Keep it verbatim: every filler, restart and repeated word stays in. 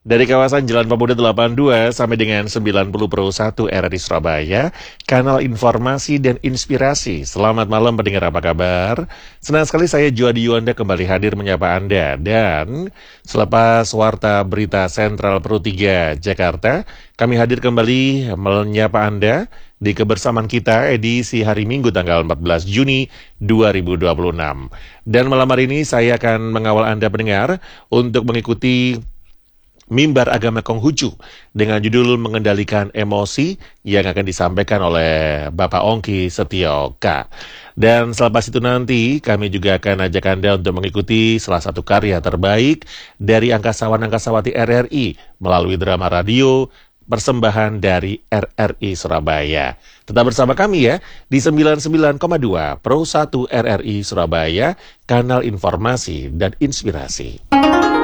Dari kawasan Jalan Pemuda delapan puluh dua sampai dengan sembilan puluh Pro satu R R I Surabaya, kanal informasi dan inspirasi. Selamat malam pendengar, apa kabar? Senang sekali saya Juadi Yuanda kembali hadir menyapa Anda. Dan selepas Warta Berita Sentral Pro tiga Jakarta, kami hadir kembali menyapa Anda di kebersamaan kita edisi hari Minggu tanggal empat belas Juni dua ribu dua puluh enam. Dan malam hari ini saya akan mengawal Anda pendengar untuk mengikuti Mimbar Agama Konghucu dengan judul Mengendalikan Emosi yang akan disampaikan oleh Bapak Ongki Setioka. Dan selepas itu nanti kami juga akan ajak Anda untuk mengikuti salah satu karya terbaik dari angkasawan-angkasawati R R I melalui drama radio persembahan dari R R I Surabaya. Tetap bersama kami ya di sembilan puluh sembilan koma dua Pro satu R R I Surabaya, kanal informasi dan inspirasi.